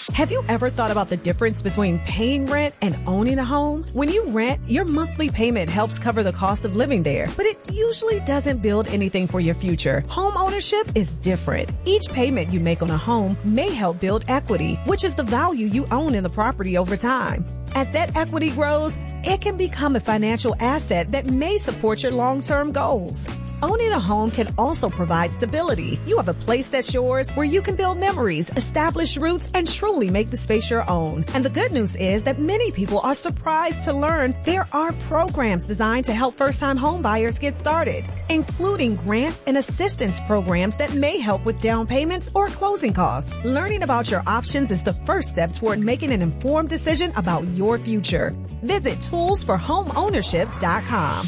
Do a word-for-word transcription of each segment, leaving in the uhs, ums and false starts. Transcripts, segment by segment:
Have you ever thought about the difference between paying rent and owning a home? When you rent, your monthly payment helps cover the cost of living there, but it usually doesn't build anything for your future. Home ownership is different. Each payment you make on a home may help build equity, which is the value you own in the property over time. As that equity grows, it can become a financial asset that may support your long-term goals. Owning a home can also provide stability. You have a place that's yours where you can build memories, establish roots, and truly make the space your own. And the good news is that many people are surprised to learn there are programs designed to help first-time home buyers get started, including grants and assistance programs that may help with down payments or closing costs. Learning about your options is the first step toward making an informed decision about your future. Visit tools for home ownership dot com.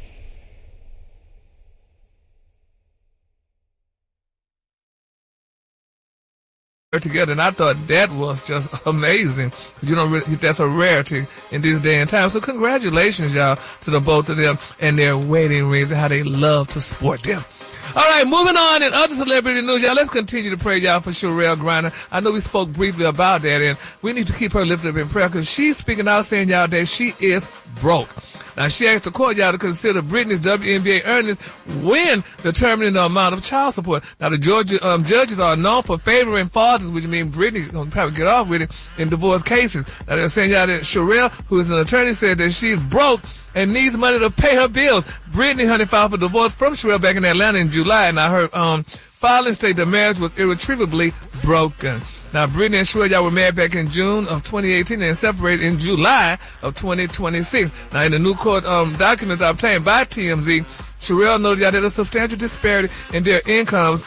Together, and I thought that was just amazing. You know, really, that's a rarity in this day and time. So congratulations, y'all, to the both of them and their wedding rings and how they love to sport them. All right, moving on in other celebrity news, y'all. Let's continue to pray, y'all, for Sherelle Griner. I know we spoke briefly about that, and we need to keep her lifted up in prayer because she's speaking out saying, y'all, that she is broke. Now, she asked the court, y'all, to consider Britney's W N B A earnings when determining the amount of child support. Now, the Georgia um, judges are known for favoring fathers, which means Britney will probably get off with it in divorce cases. Now, they're saying, y'all, that Sherelle, who is an attorney, said that she's broke and needs money to pay her bills. Britney, honey, filed for divorce from Sherelle back in Atlanta in July, and I heard um, filing state the marriage was irretrievably broken. Now, Britney and Sherelle, y'all were married back in June of twenty eighteen and separated in July of twenty twenty-six. Now, in the new court um, documents obtained by T M Z, Sherelle noted y'all that a substantial disparity in their incomes,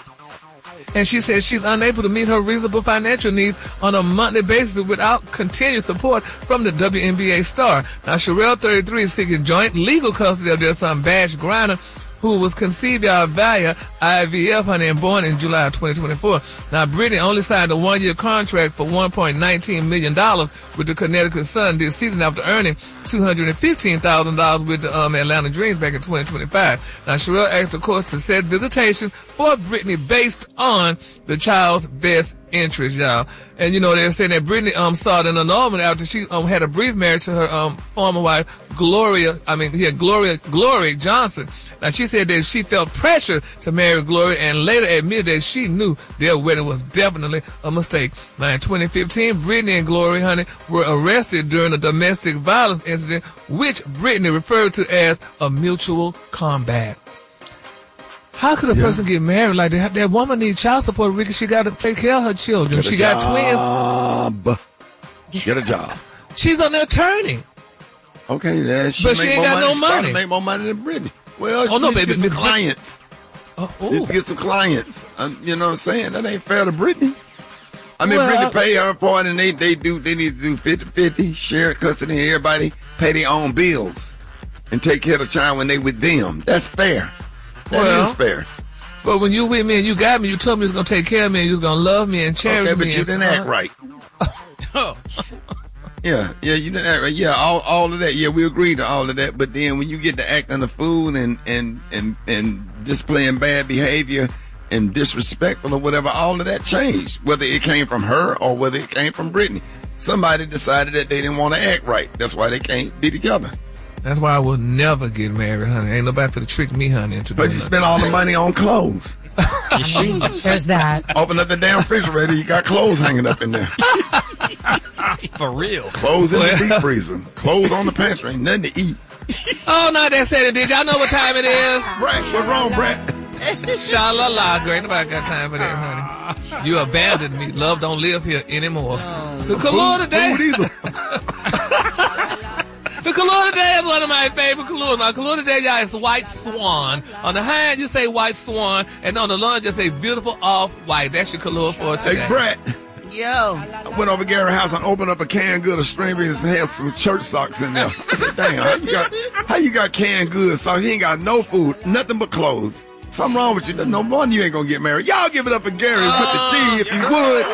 and she said she's unable to meet her reasonable financial needs on a monthly basis without continued support from the W N B A star. Now, Sherelle, thirty-three, is seeking joint legal custody of their son, Bash Griner, who was conceived out via I V F, honey, and born in July of twenty twenty-four. Now, Britney only signed a one-year contract for one point one nine million dollars with the Connecticut Sun this season after earning two hundred fifteen thousand dollars with the um, Atlanta Dreams back in twenty twenty-five. Now, Sherelle asked the courts to set visitation for Britney based on the child's best interest, y'all. And, you know, they're saying that Britney um, sought an annulment after she um, had a brief marriage to her um, former wife, Gloria, I mean, yeah, Gloria, Gloria Johnson. Now, she said that she felt pressure to marry Gloria and later admitted that she knew their wedding was definitely a mistake. Now, in twenty fifteen, Britney and Gloria, honey, were arrested during a domestic violence incident, which Britney referred to as a mutual combat. How could a yeah. person get married like that? That woman needs child support, Ricky. She got to take care of her children. Get she job. got twins. Get a job. She's an attorney. Okay, yeah, she but she ain't got money. no money. She make more money than Britney. Well, she oh, no, needs baby, to get some clients. Oh, needs to get some clients. Um, you know what I'm saying? That ain't fair to Britney. I mean, well, Britney pay her part, and they they do they need to do fifty-fifty, share custody, and everybody pay their own bills and take care of the child when they with them. That's fair. That well, is fair. But when you with me and you got me, you told me you was gonna take care of me and you was gonna love me and cherish okay, but me. you didn't act right. Oh. Yeah, yeah, you didn't act right. Yeah, all all of that. Yeah, we agreed to all of that. But then when you get to acting a fool and and and and displaying bad behavior and disrespectful or whatever, all of that changed. Whether it came from her or whether it came from Britney, somebody decided that they didn't want to act right. That's why they can't be together. That's why I will never get married, honey. Ain't nobody finna trick me, honey, into But you spend all the money on clothes. There's that. Open up the damn refrigerator, you got clothes hanging up in there. For real. Clothes in the deep freezer. Clothes on the pantry. Ain't nothing to eat. Oh, no, that said it. Did y'all know what time it is? Brett, what's wrong, Brett? Sha-la-la, girl. Ain't nobody got time for that, honey. You abandoned me. Love don't live here anymore. Oh, the color today. The color today is one of my favorite colors. My color today, y'all, is White Swan. On the hand, you say White Swan, and on the lawn, just say beautiful off-white. That's your color for today. Hey, Brett. Yo. I went over to Gary's house and opened up a canned good of strawberries and had some church socks in there. I said, damn, how you got, how you got canned good socks? He ain't got no food, nothing but clothes. Something wrong with you. No wonder you ain't gonna get married. Y'all give it up for Gary with the T if you would.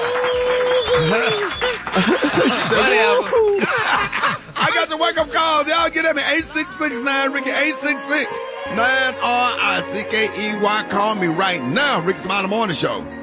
She said, woo. I got your wake-up calls. Y'all get at me. eight six six nine Ricky, eight six six nine R I C K E Y. Call me right now. Ricky Smiley Morning Show.